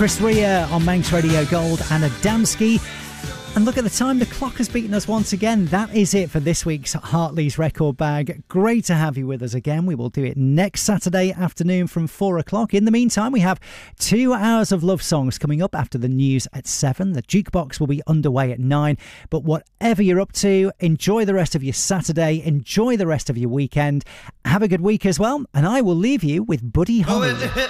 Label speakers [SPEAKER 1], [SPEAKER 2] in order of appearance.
[SPEAKER 1] Chris Rea on Manx Radio Gold and Adamski. And look at the time, the clock has beaten us once again. That is it for this week's Hartley's Record Bag. Great to have you with us again. We will do it next Saturday afternoon from 4 o'clock. In the meantime, we have 2 hours of love songs coming up after the news at 7. The jukebox will be underway at 9. But whatever you're up to, enjoy the rest of your Saturday. Enjoy the rest of your weekend. Have a good week as well. And I will leave you with Buddy Holly.